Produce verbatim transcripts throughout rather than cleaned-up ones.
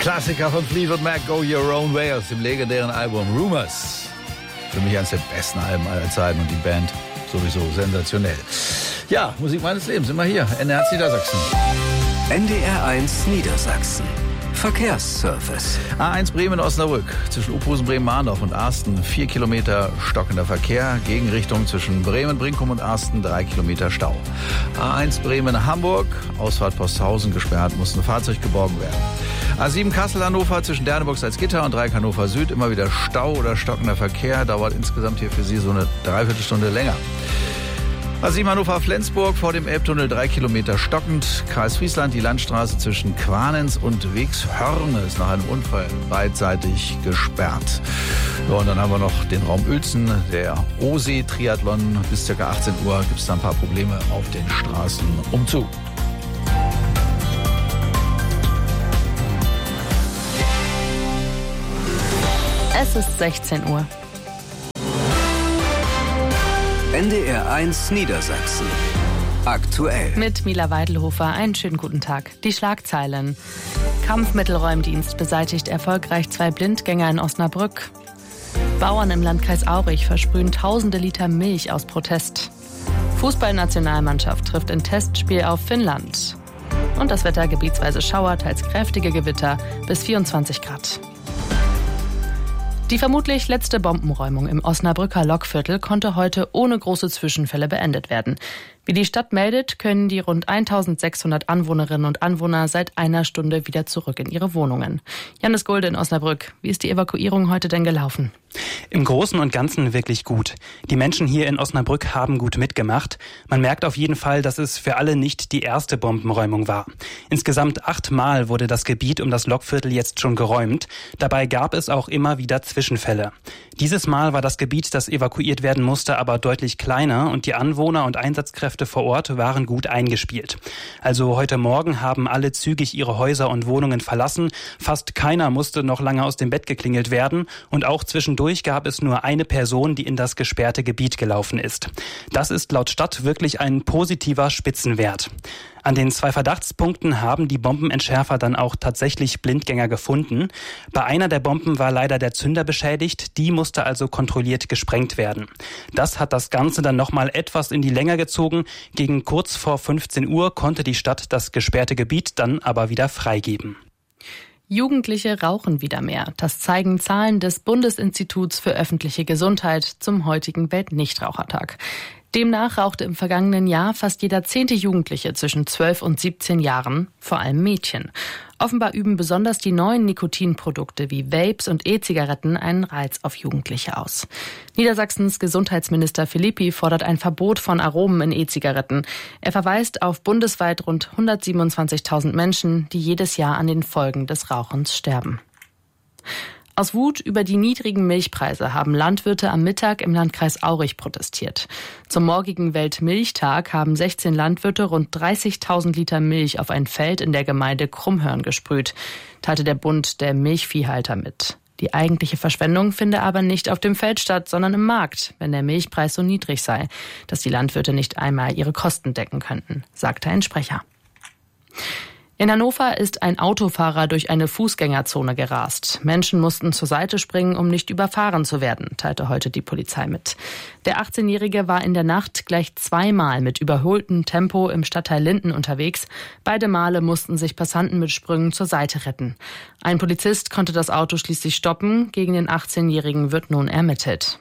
Klassiker von Fleetwood Mac, Go Your Own Way aus dem legendären Album Rumors. Für mich eines der besten Alben aller Zeiten und die Band sowieso sensationell. Ja, Musik meines Lebens, immer hier, N D R eins Niedersachsen. N D R eins Niedersachsen. Verkehrsservice. A eins Bremen-Osnabrück zwischen Uphusen, Bremen-Mahndorf und Arsten. Vier Kilometer stockender Verkehr. Gegenrichtung zwischen Bremen, Brinkum und Arsten. Drei Kilometer Stau. A eins Bremen-Hamburg. Ausfahrt Posthausen gesperrt. Muss ein Fahrzeug geborgen werden. A sieben Kassel-Hannover zwischen Derneburg-Salzgitter und Dreieck Hannover Süd. Immer wieder Stau oder stockender Verkehr. Dauert insgesamt hier für Sie so eine Dreiviertelstunde länger. A sieben Hannover-Flensburg vor dem Elbtunnel drei Kilometer stockend. Kreis Friesland, die Landstraße zwischen Quanens und Wegshörne ist nach einem Unfall beidseitig gesperrt. Ja, und dann haben wir noch den Raum Uelzen, der O-See-Triathlon. Bis ca. achtzehn Uhr gibt es da ein paar Probleme auf den Straßen. Umzug. Es ist sechzehn Uhr. N D R eins Niedersachsen. Aktuell. Mit Mila Weidelhofer, einen schönen guten Tag. Die Schlagzeilen. Kampfmittelräumdienst beseitigt erfolgreich zwei Blindgänger in Osnabrück. Bauern im Landkreis Aurich versprühen tausende Liter Milch aus Protest. Fußballnationalmannschaft trifft in Testspiel auf Finnland. Und das Wetter gebietsweise Schauer, teils kräftige Gewitter bis vierundzwanzig Grad. Die vermutlich letzte Bombenräumung im Osnabrücker Lokviertel konnte heute ohne große Zwischenfälle beendet werden. Wie die Stadt meldet, können die rund eintausendsechshundert Anwohnerinnen und Anwohner seit einer Stunde wieder zurück in ihre Wohnungen. Janis Gulde in Osnabrück. Wie ist die Evakuierung heute denn gelaufen? Im Großen und Ganzen wirklich gut. Die Menschen hier in Osnabrück haben gut mitgemacht. Man merkt auf jeden Fall, dass es für alle nicht die erste Bombenräumung war. Insgesamt achtmal wurde das Gebiet um das Lokviertel jetzt schon geräumt. Dabei gab es auch immer wieder Zwischenfälle. Dieses Mal war das Gebiet, das evakuiert werden musste, aber deutlich kleiner und die Anwohner und Einsatzkräfte vor Ort waren gut eingespielt. Also heute Morgen haben alle zügig ihre Häuser und Wohnungen verlassen. Fast keiner musste noch lange aus dem Bett geklingelt werden und auch zwischendurch gab es nur eine Person, die in das gesperrte Gebiet gelaufen ist. Das ist laut Stadt wirklich ein positiver Spitzenwert. An den zwei Verdachtspunkten haben die Bombenentschärfer dann auch tatsächlich Blindgänger gefunden. Bei einer der Bomben war leider der Zünder beschädigt, die musste also kontrolliert gesprengt werden. Das hat das Ganze dann nochmal etwas in die Länge gezogen. Gegen kurz vor fünfzehn Uhr konnte die Stadt das gesperrte Gebiet dann aber wieder freigeben. Jugendliche rauchen wieder mehr. Das zeigen Zahlen des Bundesinstituts für öffentliche Gesundheit zum heutigen Weltnichtrauchertag. Demnach rauchte im vergangenen Jahr fast jeder zehnte Jugendliche zwischen zwölf und siebzehn Jahren, vor allem Mädchen. Offenbar üben besonders die neuen Nikotinprodukte wie Vapes und E-Zigaretten einen Reiz auf Jugendliche aus. Niedersachsens Gesundheitsminister Philippi fordert ein Verbot von Aromen in E-Zigaretten. Er verweist auf bundesweit rund hundertsiebenundzwanzigtausend Menschen, die jedes Jahr an den Folgen des Rauchens sterben. Aus Wut über die niedrigen Milchpreise haben Landwirte am Mittag im Landkreis Aurich protestiert. Zum morgigen Weltmilchtag haben sechzehn Landwirte rund dreißigtausend Liter Milch auf ein Feld in der Gemeinde Krummhörn gesprüht, teilte der Bund der Milchviehhalter mit. Die eigentliche Verschwendung finde aber nicht auf dem Feld statt, sondern im Markt, wenn der Milchpreis so niedrig sei, dass die Landwirte nicht einmal ihre Kosten decken könnten, sagte ein Sprecher. In Hannover ist ein Autofahrer durch eine Fußgängerzone gerast. Menschen mussten zur Seite springen, um nicht überfahren zu werden, teilte heute die Polizei mit. Der achtzehnjährige war in der Nacht gleich zweimal mit überholtem Tempo im Stadtteil Linden unterwegs. Beide Male mussten sich Passanten mit Sprüngen zur Seite retten. Ein Polizist konnte das Auto schließlich stoppen. Gegen den achtzehnjährigen wird nun ermittelt.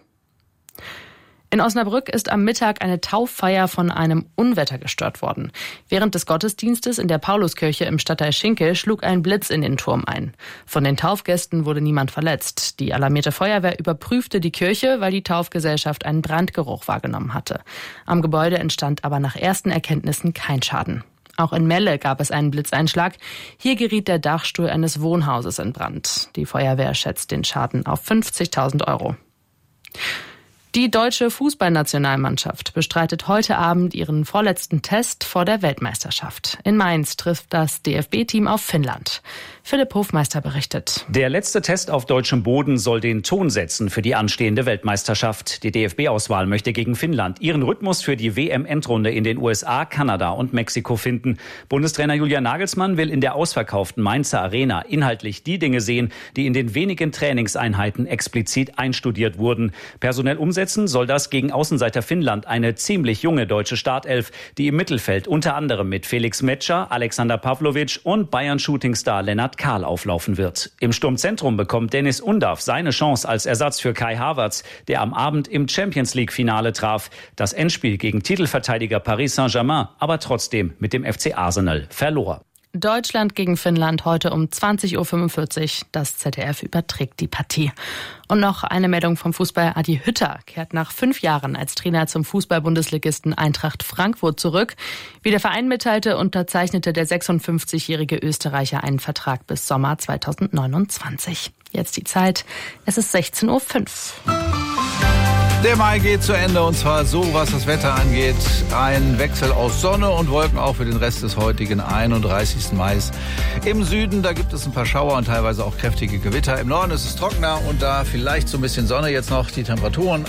In Osnabrück ist am Mittag eine Tauffeier von einem Unwetter gestört worden. Während des Gottesdienstes in der Pauluskirche im Stadtteil Schinkel schlug ein Blitz in den Turm ein. Von den Taufgästen wurde niemand verletzt. Die alarmierte Feuerwehr überprüfte die Kirche, weil die Taufgesellschaft einen Brandgeruch wahrgenommen hatte. Am Gebäude entstand aber nach ersten Erkenntnissen kein Schaden. Auch in Melle gab es einen Blitzeinschlag. Hier geriet der Dachstuhl eines Wohnhauses in Brand. Die Feuerwehr schätzt den Schaden auf fünfzigtausend Euro. Die deutsche Fußballnationalmannschaft bestreitet heute Abend ihren vorletzten Test vor der Weltmeisterschaft. In Mainz trifft das D F B-Team auf Finnland. Philipp Hofmeister berichtet. Der letzte Test auf deutschem Boden soll den Ton setzen für die anstehende Weltmeisterschaft. Die D F B-Auswahl möchte gegen Finnland ihren Rhythmus für die W M-Endrunde in den U S A, Kanada und Mexiko finden. Bundestrainer Julian Nagelsmann will in der ausverkauften Mainzer Arena inhaltlich die Dinge sehen, die in den wenigen Trainingseinheiten explizit einstudiert wurden. Personell umsetzen soll das gegen Außenseiter Finnland eine ziemlich junge deutsche Startelf, die im Mittelfeld unter anderem mit Felix Metscher, Alexander Pavlovic und Bayern-Shootingstar Lennart Kahl auflaufen wird. Im Sturmzentrum bekommt Dennis Undav seine Chance als Ersatz für Kai Havertz, der am Abend im Champions-League-Finale traf. Das Endspiel gegen Titelverteidiger Paris Saint-Germain aber trotzdem mit dem F C Arsenal verlor. Deutschland gegen Finnland heute um zwanzig Uhr fünfundvierzig. Das Z D F überträgt die Partie. Und noch eine Meldung vom Fußball. Adi Hütter kehrt nach fünf Jahren als Trainer zum Fußball-Bundesligisten Eintracht Frankfurt zurück. Wie der Verein mitteilte, unterzeichnete der sechsundfünfzigjährige Österreicher einen Vertrag bis Sommer zweitausendneunundzwanzig. Jetzt die Zeit. Es ist sechzehn Uhr fünf. Der Mai geht zu Ende, und zwar so, was das Wetter angeht. Ein Wechsel aus Sonne und Wolken auch für den Rest des heutigen einunddreißigsten Mai. Im Süden, da gibt es ein paar Schauer und teilweise auch kräftige Gewitter. Im Norden ist es trockener und da vielleicht so ein bisschen Sonne. Jetzt noch die Temperaturen.